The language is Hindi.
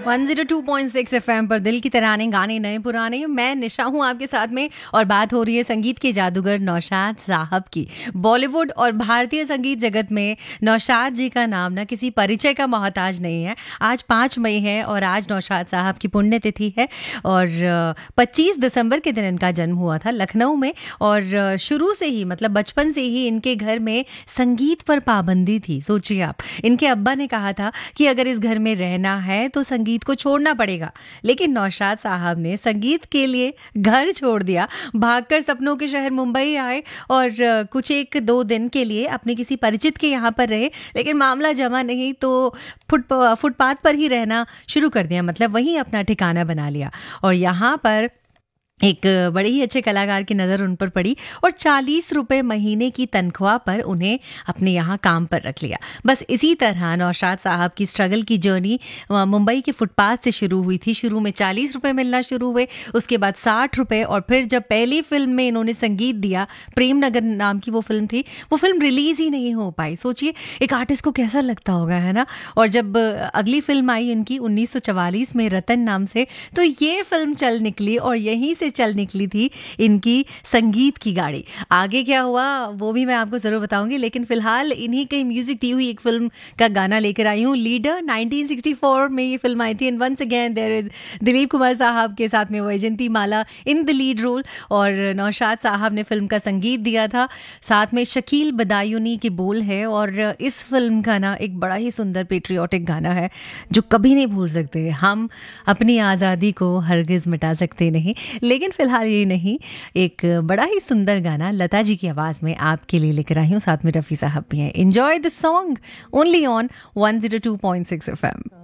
102.6 एफएम पर दिल की तराने गाने नए पुराने। मैं निशा हूँ आपके साथ में और बात हो रही है संगीत के जादूगर नौशाद साहब की। बॉलीवुड और भारतीय संगीत जगत में नौशाद जी का नाम ना किसी परिचय का मोहताज नहीं है। आज 5 मई है और आज नौशाद साहब की पुण्यतिथि है और 25 दिसंबर के दिन इनका जन्म हुआ था लखनऊ में। और शुरू से ही मतलब बचपन से ही इनके घर में संगीत पर पाबंदी थी। सोचिए आप, इनके अब्बा ने कहा था कि अगर इस घर में रहना है तो संगीत को छोड़ना पड़ेगा, लेकिन नौशाद साहब ने संगीत के लिए घर छोड़ दिया, भागकर सपनों के शहर मुंबई आए और कुछ 1-2 दिन के लिए अपने किसी परिचित के यहाँ पर रहे, लेकिन मामला जमा नहीं तो फुटपाथ पर ही रहना शुरू कर दिया, मतलब वहीं अपना ठिकाना बना लिया। और यहाँ पर एक बड़े ही अच्छे कलाकार की नज़र उन पर पड़ी और 40 रुपए महीने की तनख्वाह पर उन्हें अपने यहाँ काम पर रख लिया। बस इसी तरह नौशाद साहब की स्ट्रगल की जर्नी मुंबई के फुटपाथ से शुरू हुई थी। शुरू में 40 रुपए मिलना शुरू हुए, उसके बाद 60 रुपए, और फिर जब पहली फिल्म में इन्होंने संगीत दिया, प्रेम नगर नाम की वो फिल्म थी, वो फिल्म रिलीज़ ही नहीं हो पाई। सोचिए एक आर्टिस्ट को कैसा लगता होगा, है ना। और जब अगली फिल्म आई इनकी 1944 में रतन नाम से, तो ये फिल्म चल निकली और यहीं से चल निकली थी इनकी संगीत की गाड़ी। आगे क्या हुआ वो भी मैं आपको जरूर बताऊंगी, लेकिन फिलहाल इन्हीं की म्यूजिक दी हुई एक फिल्म का गाना लेकर आई हूँ। लीडर 1964 में ये फिल्म आई थी and once again there is Dilip Kumar साहब के साथ में वैजंती माला इन द लीड रोल और नौशाद साहब ने फिल्म का संगीत दिया था। साथ में शकील बदायूनी के बोल है और इस फिल्म का ना एक बड़ा ही सुंदर पेट्रियोटिक गाना है जो कभी नहीं भूल सकते। हम अपनी आज़ादी को हरगिज़ मिटा सकते नहीं, लेकिन फिलहाल ये नहीं, एक बड़ा ही सुंदर गाना लता जी की आवाज़ में आपके लिए लेकर आई हूँ, साथ में रफ़ी साहब भी हैं। Enjoy the song only on 102.6 FM।